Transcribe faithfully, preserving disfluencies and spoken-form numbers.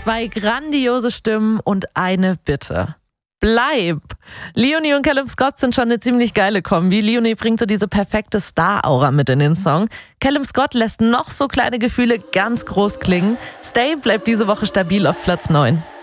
zwei grandiose Stimmen und eine Bitte. Bleib! Leonie und Callum Scott sind schon eine ziemlich geile Kombi. Leonie bringt so diese perfekte Star-Aura mit in den Song. Callum Scott lässt noch so kleine Gefühle ganz groß klingen. Stay bleibt diese Woche stabil auf Platz neun.